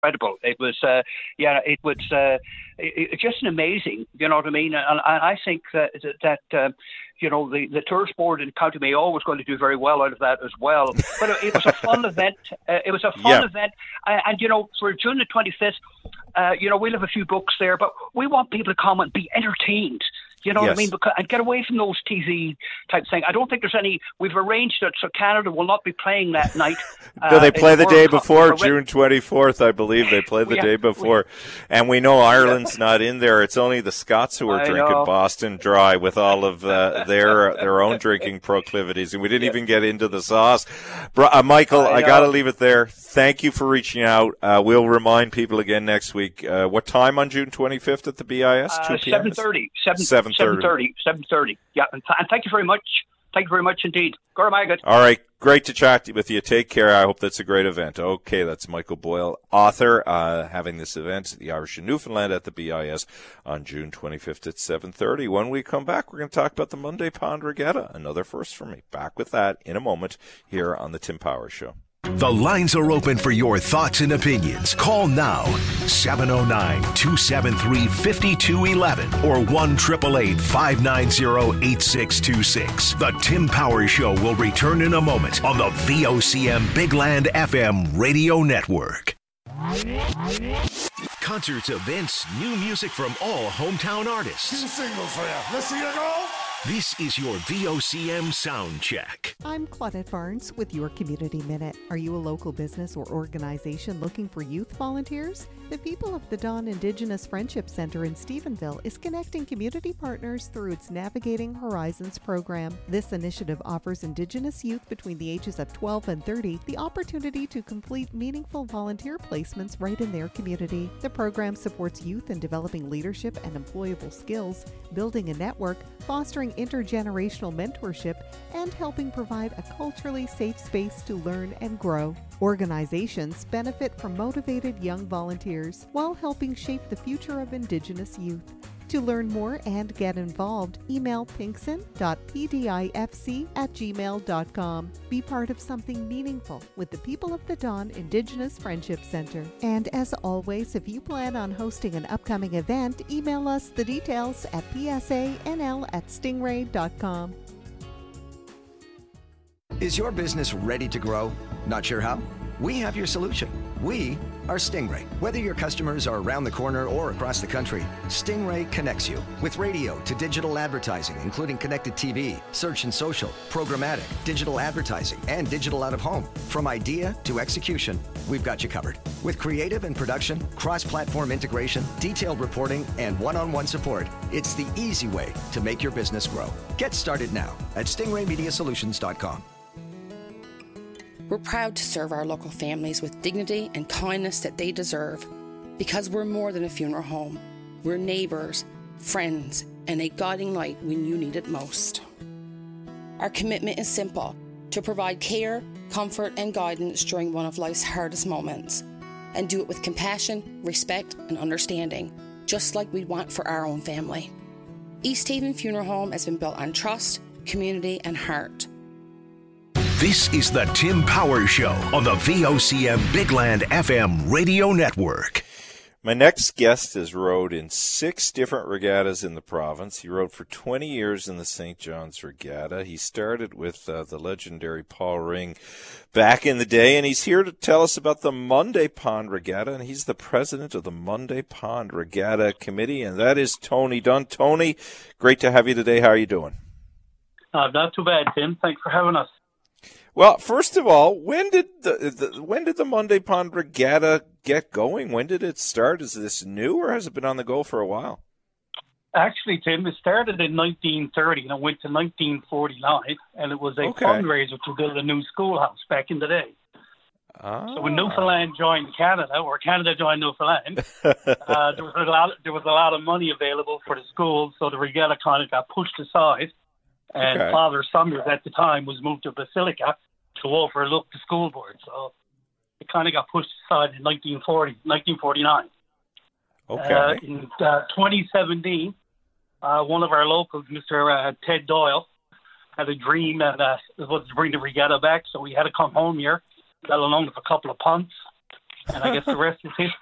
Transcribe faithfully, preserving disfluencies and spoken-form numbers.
incredible. It was, uh, yeah, it was uh, it, it just an amazing, you know what I mean? And, and I think that, that uh, you know, the, the tourist board in County Mayo was going to do very well out of that as well. But it, it was a fun event. Uh, it was a fun yeah. event. Uh, and, you know, for June the twenty-fifth, uh, you know, we'll have a few books there, but we want people to come and be entertained. You know yes. what I mean? Because, and get away from those T V type thing. I don't think there's any. We've arranged it so Canada will not be playing that night. no, they play uh, the the day Cup. before, June twenty-fourth, I believe. They play the yeah, day before. we, and we know Ireland's yeah. not in there. It's only the Scots who are I drinking know. Boston Dry with all of uh, their their own drinking proclivities. And we didn't yeah. even get into the sauce. Bro, uh, Michael, I, I got to leave it there. Thank you for reaching out. Uh, we'll remind people again next week. Uh, what time on June twenty-fifth at the B I S? Uh, seven thirty. seven thirty. seven thirty. Yeah, and, th- and thank you very much. Thank you very much indeed. Goramagat. All right, great to chat with you. Take care. I hope that's a great event. Okay, that's Michael Boyle, author, uh, having this event, the Irish in Newfoundland at the B I S on June twenty-fifth at seven thirty. When we come back, we're going to talk about the Monday Pond Regatta, another first for me. Back with that in a moment here on the Tim Powers Show. The lines are open for your thoughts and opinions. Call now, seven oh nine, two seven three, five two one one or one eight eight eight, five nine zero, eight six two six. The Tim Powers Show will return in a moment on the V O C M Big Land F M radio network. Concerts, events, new music from all hometown artists. Two singles for you. Let's see you go. This is your V O C M Sound Check. I'm Claudette Barnes with your Community Minute. Are you a local business or organization looking for youth volunteers? The People of the Dawn Indigenous Friendship Center in Stephenville is connecting community partners through its Navigating Horizons program. This initiative offers Indigenous youth between the ages of twelve and thirty the opportunity to complete meaningful volunteer placements right in their community. The program supports youth in developing leadership and employable skills, building a network, fostering intergenerational mentorship, and helping provide a culturally safe space to learn and grow. Organizations benefit from motivated young volunteers while helping shape the future of Indigenous youth. To learn more and get involved, email pinkson dot p d i f c at gmail dot com. Be part of something meaningful with the People of the Dawn Indigenous Friendship Center. And as always, if you plan on hosting an upcoming event, email us the details at p s a n l at stingray dot com. Is your business ready to grow? Not sure how? We have your solution. We are Stingray. Whether your customers are around the corner or across the country, Stingray connects you with radio to digital advertising, including connected T V, search and social, programmatic, digital advertising, and digital out of home. From idea to execution, we've got you covered. With creative and production, cross-platform integration, detailed reporting, and one-on-one support, it's the easy way to make your business grow. Get started now at stingray media solutions dot com. We're proud to serve our local families with dignity and kindness that they deserve, because we're more than a funeral home. We're neighbours, friends, and a guiding light when you need it most. Our commitment is simple: to provide care, comfort, and guidance during one of life's hardest moments, and do it with compassion, respect, and understanding, just like we'd want for our own family. East Haven Funeral Home has been built on trust, community, and heart. This is the Tim Powers Show on the V O C M Big Land F M radio network. My next guest has rowed in six different regattas in the province. He rowed for twenty years in the Saint John's Regatta. He started with uh, the legendary Paul Ring back in the day, and he's here to tell us about the Monday Pond Regatta, and he's the president of the Monday Pond Regatta Committee, and that is Tony Dunn. Tony, great to have you today. How are you doing? Uh, not too bad, Tim. Thanks for having us. Well, first of all, when did the, the when did the Monday Pond Regatta get going? When did it start? Is this new, or has it been on the go for a while? Actually, Tim, it started in nineteen thirty and it went to nineteen forty-nine, and it was a okay. fundraiser to build a new schoolhouse back in the day. Ah. So when Newfoundland joined Canada, or Canada joined Newfoundland, uh, there was a lot there was a lot of money available for the schools, so the regatta kind of got pushed aside. And okay. Father Summers at the time was moved to Basilica to overlook the school board. So it kind of got pushed aside in nineteen forty, nineteen forty-nine. Okay. Uh, in uh, twenty seventeen, uh, one of our locals, Mister Uh, Ted Doyle, had a dream and uh, was to bring the regatta back. So we had to come home here, got along with a couple of punts, And I guess the rest is history.